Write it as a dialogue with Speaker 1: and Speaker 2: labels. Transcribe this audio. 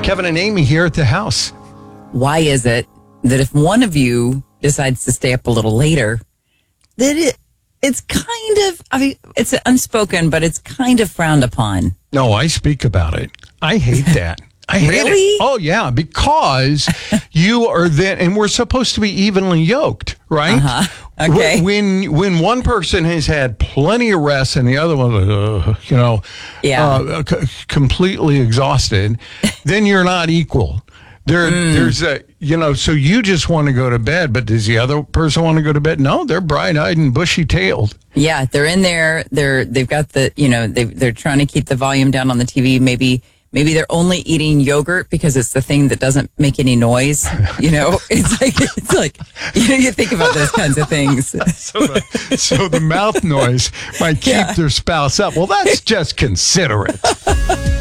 Speaker 1: Kevin and Amy here at the house.
Speaker 2: Why is it that if one of you decides to stay up a little later, that it's kind of, it's unspoken, but it's kind of frowned upon?
Speaker 1: No, I speak about it. I hate that. I hate
Speaker 2: Really?
Speaker 1: it. Oh, yeah, because you are then, and we're supposed to be evenly yoked, right?
Speaker 2: Okay.
Speaker 1: When one person has had plenty of rest and the other one, completely exhausted, then you're not equal. There's a, so you just want to go to bed, but does the other person want to go to bed? No, they're bright-eyed and bushy-tailed.
Speaker 2: Yeah, they're in there. They've got the, they're trying to keep the volume down on the TV. Maybe they're only eating yogurt because it's the thing that doesn't make any noise. It's like you think about those kinds of things.
Speaker 1: So the mouth noise might keep their spouse up. Well, that's just considerate.